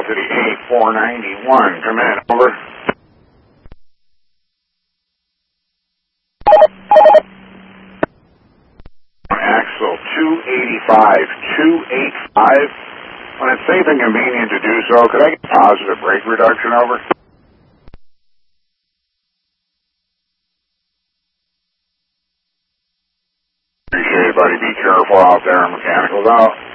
to the 8491. Come in, over. Axle 285. When it's safe and convenient to do so, could I get positive brake reduction, over? Appreciate it, buddy. Be careful out there. Mechanicals out.